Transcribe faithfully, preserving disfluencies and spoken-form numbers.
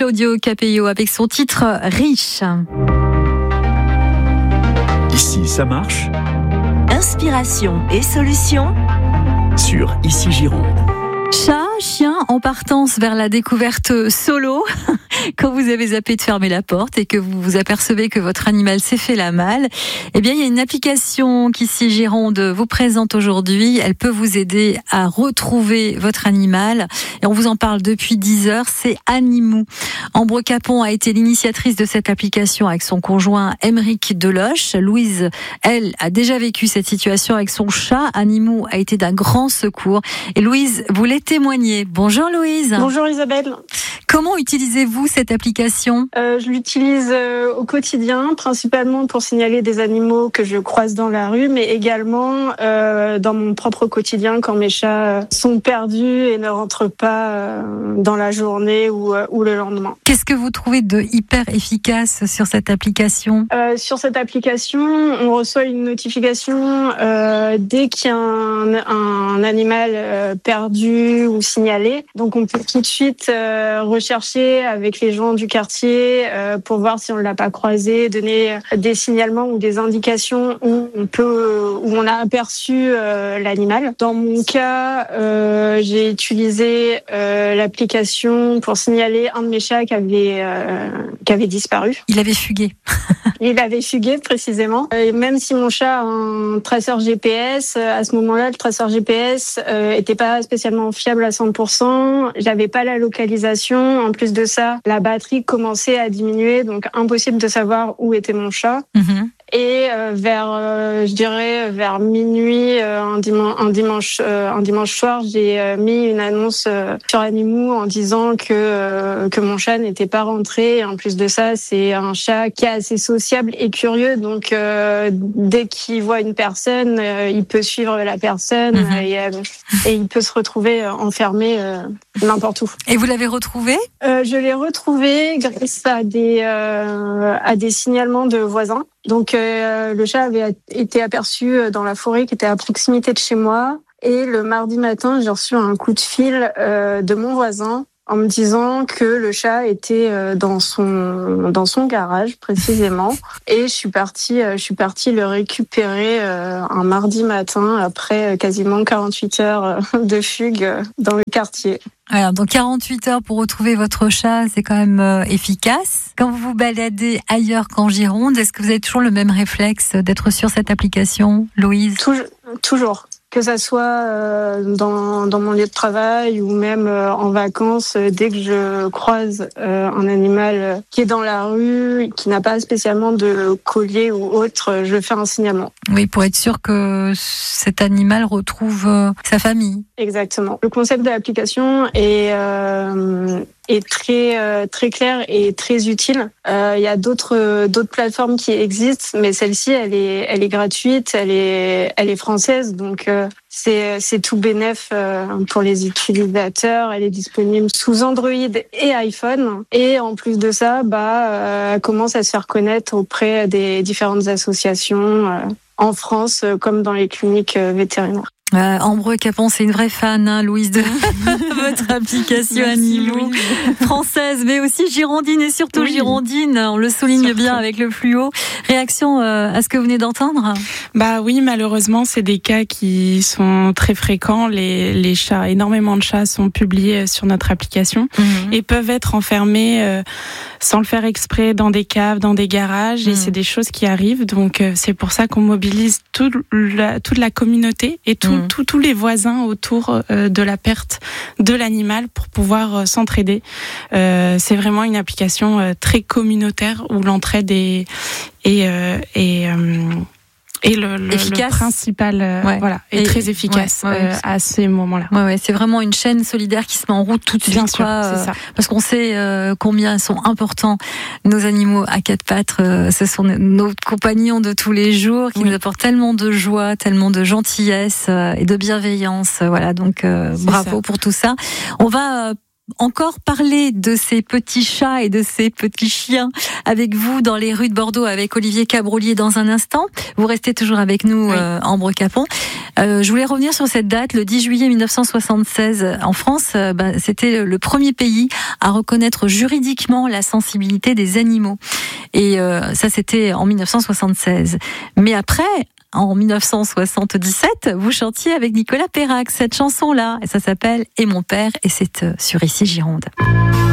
Claudio Capéo avec son titre Riche. Ici, ça marche. Inspiration et solutions Sur Ici Gironde. Chat, chien, en partance vers la découverte solo. Quand vous avez zappé de fermer la porte et que vous vous apercevez que votre animal s'est fait la malle, eh bien, il y a une application qu'Ici Gironde vous présente aujourd'hui. Elle peut vous aider à retrouver votre animal. Et on vous en parle depuis dix heures. C'est Animou. Ambre Capon a été l'initiatrice de cette application avec son conjoint Émeric Deloche. Louise, elle, a déjà vécu cette situation avec son chat. Animou a été d'un grand secours. Et Louise voulait témoigner. Bonjour Louise. Bonjour Isabelle. Comment utilisez-vous cette application ? euh, Je l'utilise euh, au quotidien, principalement pour signaler des animaux que je croise dans la rue, mais également euh, dans mon propre quotidien quand mes chats sont perdus et ne rentrent pas euh, dans la journée ou, euh, ou le lendemain. Qu'est-ce que vous trouvez de hyper efficace sur cette application ? euh, Sur cette application, on reçoit une notification euh, dès qu'il y a un, un animal euh, perdu ou signalé. Donc on peut tout de suite euh, rechercher avec les gens du quartier euh, pour voir si on ne l'a pas croisé, donner des signalements ou des indications où on peut, où on a aperçu euh, l'animal. Dans mon cas, euh, j'ai utilisé euh, l'application pour signaler un de mes chats qui avait euh, qui avait disparu. Il avait fugué. Il avait fugué précisément. Et même si mon chat a un traceur G P S, à ce moment-là, le traceur G P S euh, était pas spécialement fiable à cent pour cent. J'avais pas la localisation. En plus de ça, la batterie commençait à diminuer, donc impossible de savoir où était mon chat. Mmh. Et euh, vers, euh, je dirais, vers minuit, euh, un, dimanche, un, dimanche, euh, un dimanche soir, j'ai euh, mis une annonce euh, sur Animou en disant que, euh, que mon chat n'était pas rentré. Et en plus de ça, c'est un chat qui est assez sociable et curieux. Donc, euh, dès qu'il voit une personne, euh, il peut suivre la personne Mmh. et, euh, et il peut se retrouver euh, enfermé euh, n'importe où. Et vous l'avez retrouvé ? euh, Je l'ai retrouvé grâce à des, euh, à des signalements de voisins. Donc euh, le chat avait été aperçu dans la forêt qui était à proximité de chez moi. Et le mardi matin, j'ai reçu un coup de fil euh, de mon voisin en me disant que le chat était euh, dans son dans son garage précisément. Et je suis partie euh, je suis partie le récupérer euh, un mardi matin après quasiment quarante-huit heures de fugue dans le quartier. Alors, donc quarante-huit heures pour retrouver votre chat, c'est quand même euh, efficace. Quand vous vous baladez ailleurs qu'en Gironde, est-ce que vous avez toujours le même réflexe d'être sur cette application, Louise ? Toujours. toujours. Que ça soit euh, dans, dans mon lieu de travail ou même euh, en vacances, euh, dès que je croise euh, un animal euh, qui est dans la rue, qui n'a pas spécialement de collier ou autre, euh, je fais un signalement. Oui, pour être sûr que cet animal retrouve euh, sa famille. Exactement. Le concept de l'application est... Euh, est très euh, très clair et très utile. Euh, il y a d'autres d'autres plateformes qui existent, mais celle-ci elle est elle est gratuite, elle est elle est française, donc euh, c'est c'est tout bénef euh, pour les utilisateurs. Elle est disponible sous Android et iPhone, et en plus de ça, bah euh, elle commence à se faire connaître auprès des différentes associations euh, en France, euh, comme dans les cliniques euh, vétérinaires. Euh, Ambre Capon, c'est une vraie fan, hein, Louise, de votre application Animou, française, mais aussi girondine et surtout oui. girondine. On le souligne surtout. Bien avec le fluo. Réaction euh, à ce que vous venez d'entendre ? Bah oui, malheureusement, c'est des cas qui sont très fréquents. Les, les chats, énormément de chats sont publiés sur notre application mmh. et peuvent être enfermés euh, sans le faire exprès dans des caves, dans des garages. Mmh. Et c'est des choses qui arrivent. Donc euh, c'est pour ça qu'on mobilise toute la, toute la communauté et tout. Mmh. Tous, tous les voisins autour euh, de la perte de l'animal pour pouvoir euh, s'entraider. Euh, c'est vraiment une application euh, très communautaire où l'entraide est, est, euh, est, euh, Et le, le, le principal euh, ouais. voilà, est et, très efficace ouais, ouais, euh, à ces moments-là. Ouais, ouais, c'est vraiment une chaîne solidaire qui se met en route tout de suite. Bien sûr, quoi, c'est euh, ça. Parce qu'on sait euh, combien sont importants nos animaux à quatre pattes. Euh, ce sont nos compagnons de tous les jours qui oui. nous apportent tellement de joie, tellement de gentillesse euh, et de bienveillance. Voilà, donc euh, bravo ça. Pour tout ça. On va euh, encore parler de ces petits chats et de ces petits chiens avec vous dans les rues de Bordeaux avec Olivier Cabrolier dans un instant. Vous restez toujours avec nous, oui. euh, Ambre Capon. Euh, je voulais revenir sur cette date, le dix juillet mille neuf cent soixante-seize. En France, euh, bah, c'était le premier pays à reconnaître juridiquement la sensibilité des animaux. Et euh, ça, c'était en mille neuf cent soixante-seize. Mais après, en mille neuf cent soixante-dix-sept, vous chantiez avec Nicolas Perrac cette chanson-là. Et ça s'appelle « Et mon père » et c'est sur Ici Gironde.